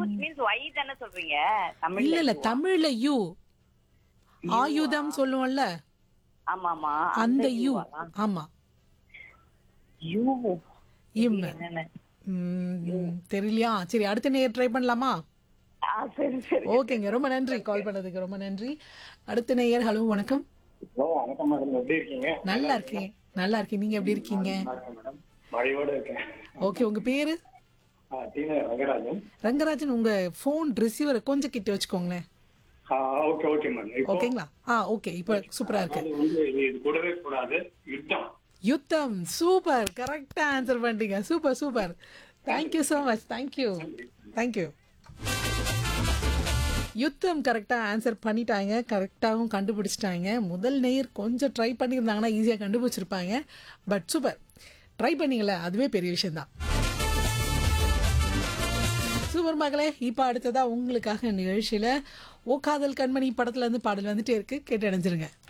which means y தானே சொல்றீங்க இல்ல தமிழ்ல இல்ல யூவா? தமிழ்ல யூ ஆயுதம் சொல்லுவோம்ல ஆமா ஆமா அந்த யூ யூவா? ஆமா யூ இம் என்னன்னு தெரியலையா சரி அடுத்த நேர் ட்ரை பண்ணலாமா சரி சரி ஓகேங்க ரொம்ப நன்றி கால் பண்ணதுக்கு ரொம்ப நன்றி அடுத்த நேயர் ஹலோ வணக்கம் ஹலோ வணக்கம் மேடம், எப்படி இருக்கீங்க? நல்லா இருக்கேன் நல்லா இருக்கேன் நீங்க எப்படி இருக்கீங்க நல்லா இருக்கேன் மேடம், மழையோட இருக்கேன். ஓகே உங்க பேரு டீன ரங்கராஜன். ரங்கராஜன் உங்க ஃபோன் ரிசீவரை கொஞ்சம் கிட்ட வச்சுக்கோங்களேன் ஓகே ஓகே மேடம். இப்போ ஓகேங்களா ஓகே இப்போ சூப்பரா இருக்கு அது வந்து இது கூடவே கூடாது, யுத்தம். யுத்தம் சூப்பர் கரெக்டா ஆன்சர் பண்ணிட்டீங்க super super thank you so much thank you thank you யுத்தம் கரெக்டாக ஆன்சர் பண்ணிட்டாங்க கரெக்டாகவும் கண்டுபிடிச்சிட்டாங்க முதல் நேயர் கொஞ்சம் ட்ரை பண்ணியிருந்தாங்கன்னா ஈஸியாக கண்டுபிடிச்சிருப்பாங்க பட் சூப்பர் ட்ரை பண்ணீங்களே அதுவே பெரிய விஷயம்தான் சூப்பர் மகளே இப்போ அடுத்ததா உங்களுக்காக நிகழ்ச்சியில் ஓ காதல் கண்மணி படத்துல இருந்து பாடல் வந்துட்டே இருக்கு கேட்டு அடைஞ்சிருங்க